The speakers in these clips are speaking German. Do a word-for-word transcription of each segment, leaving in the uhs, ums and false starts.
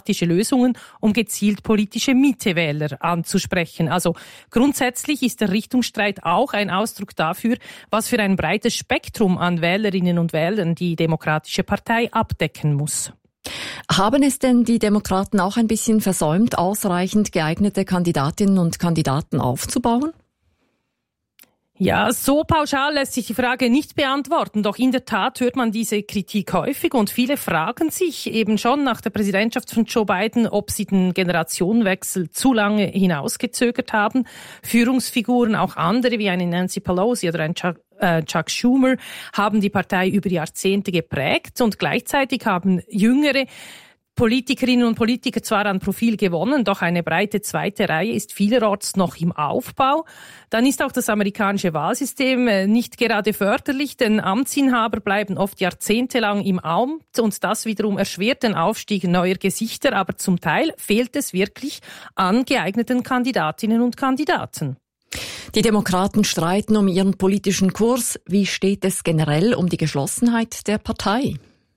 pragmatische Lösungen, um gezielt politische Mittewähler anzusprechen. Also grundsätzlich ist der Richtungsstreit auch ein Ausdruck dafür, was für ein breites Spektrum an Wählerinnen und Wählern die Demokratische Partei abdecken muss. Haben es denn die Demokraten auch ein bisschen versäumt, ausreichend geeignete Kandidatinnen und Kandidaten aufzubauen? Ja, so pauschal lässt sich die Frage nicht beantworten. Doch in der Tat hört man diese Kritik häufig und viele fragen sich eben schon nach der Präsidentschaft von Joe Biden, ob sie den Generationenwechsel zu lange hinausgezögert haben. Führungsfiguren, auch andere wie eine Nancy Pelosi oder ein Chuck, äh, Chuck Schumer, haben die Partei über Jahrzehnte geprägt und gleichzeitig haben jüngere Politikerinnen und Politiker zwar an Profil gewonnen, doch eine breite zweite Reihe ist vielerorts noch im Aufbau. Dann ist auch das amerikanische Wahlsystem nicht gerade förderlich, denn Amtsinhaber bleiben oft jahrzehntelang im Amt und das wiederum erschwert den Aufstieg neuer Gesichter, aber zum Teil fehlt es wirklich an geeigneten Kandidatinnen und Kandidaten. Die Demokraten streiten um ihren politischen Kurs. Wie steht es generell um die Geschlossenheit der Partei?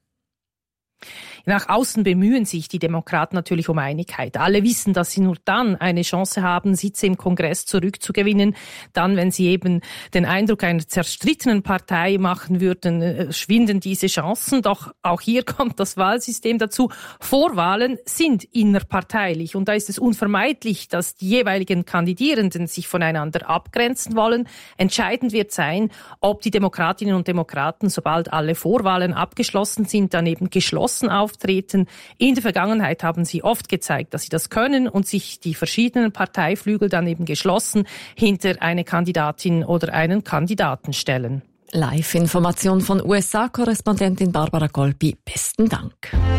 Nach außen bemühen sich die Demokraten natürlich um Einigkeit. Alle wissen, dass sie nur dann eine Chance haben, Sitze im Kongress zurückzugewinnen. Dann, wenn sie eben den Eindruck einer zerstrittenen Partei machen würden, schwinden diese Chancen. Doch auch hier kommt das Wahlsystem dazu. Vorwahlen sind innerparteilich. Und da ist es unvermeidlich, dass die jeweiligen Kandidierenden sich voneinander abgrenzen wollen. Entscheidend wird sein, ob die Demokratinnen und Demokraten, sobald alle Vorwahlen abgeschlossen sind, dann eben geschlossen auftreten. In der Vergangenheit haben sie oft gezeigt, dass sie das können und sich die verschiedenen Parteiflügel dann eben geschlossen hinter eine Kandidatin oder einen Kandidaten stellen. Live-Information von U S A-Korrespondentin Barbara Golpi. Besten Dank.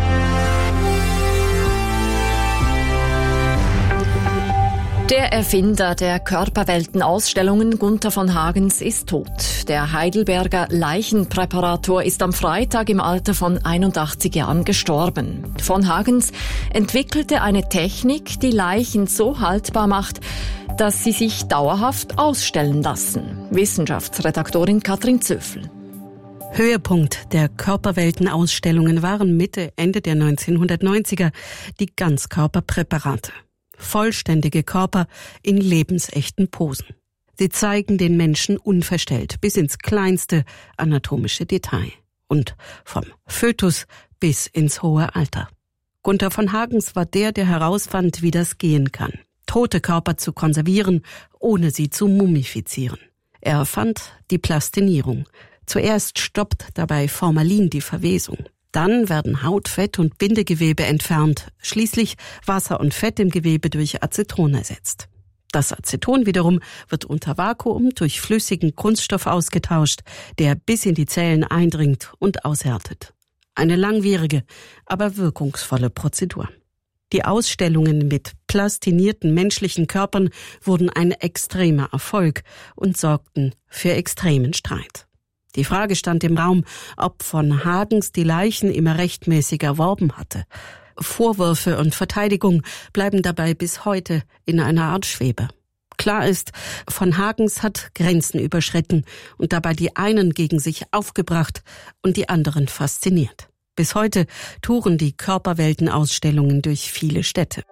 Der Erfinder der Körperwelten-Ausstellungen, Gunther von Hagens, ist tot. Der Heidelberger Leichenpräparator ist am Freitag im Alter von einundachtzig Jahren gestorben. Von Hagens entwickelte eine Technik, die Leichen so haltbar macht, dass sie sich dauerhaft ausstellen lassen. Wissenschaftsredaktorin Katrin Zöfel. Höhepunkt der Körperwelten-Ausstellungen waren Mitte, Ende der neunzehnhundertneunziger die Ganzkörperpräparate. Vollständige Körper in lebensechten Posen. Sie zeigen den Menschen unverstellt bis ins kleinste anatomische Detail und vom Fötus bis ins hohe Alter. Gunther von Hagens war der, der herausfand, wie das gehen kann, tote Körper zu konservieren, ohne sie zu mumifizieren. Er erfand die Plastinierung. Zuerst stoppt dabei Formalin die Verwesung. Dann werden Haut, Fett und Bindegewebe entfernt, schließlich Wasser und Fett im Gewebe durch Aceton ersetzt. Das Aceton wiederum wird unter Vakuum durch flüssigen Kunststoff ausgetauscht, der bis in die Zellen eindringt und aushärtet. Eine langwierige, aber wirkungsvolle Prozedur. Die Ausstellungen mit plastinierten menschlichen Körpern wurden ein extremer Erfolg und sorgten für extremen Streit. Die Frage stand im Raum, ob von Hagens die Leichen immer rechtmäßig erworben hatte. Vorwürfe und Verteidigung bleiben dabei bis heute in einer Art Schwebe. Klar ist, von Hagens hat Grenzen überschritten und dabei die einen gegen sich aufgebracht und die anderen fasziniert. Bis heute touren die Körperweltenausstellungen durch viele Städte.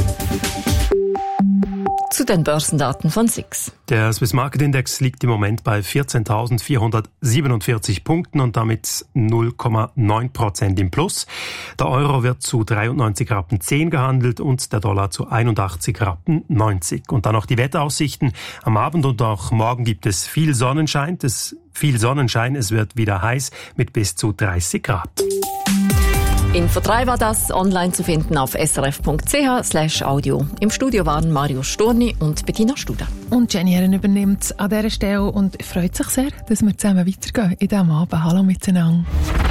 Zu den Börsendaten von S I X. Der Swiss Market Index liegt im Moment bei vierzehntausendvierhundertsiebenundvierzig Punkten und damit null Komma neun Prozent im Plus. Der Euro wird zu dreiundneunzig Rappen zehn gehandelt und der Dollar zu einundachtzig Rappen neunzig. Und dann noch die Wetteraussichten. Am Abend und auch morgen gibt es viel Sonnenschein. Es, viel Sonnenschein. Es wird wieder heiß mit bis zu dreißig Grad. Info drei war das, online zu finden auf srf.ch slash audio. Im Studio waren Mario Storni und Bettina Studer. Und Jenny Herren übernimmt an dieser Stelle und freut sich sehr, dass wir zusammen weitergehen in diesem Abend. Hallo miteinander.